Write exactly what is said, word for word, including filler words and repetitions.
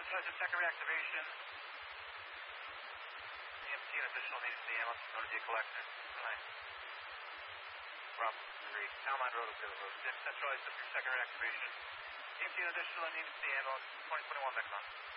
Centralize the second reactivation. E M T and additional needs to the ambulance in order to be a collector. Nice. Rob, three, Town Line Road available. Centralize the second reactivation. E M T and additional needs to the ambulance, twenty twenty-one back on.